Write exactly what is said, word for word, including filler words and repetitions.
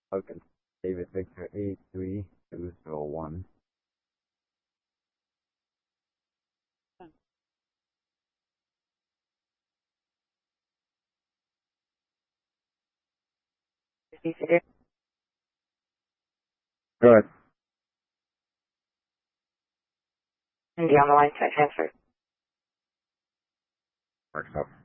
Okay. David Victor eight three two zero one. Good. And be on the line to transfer. Works out.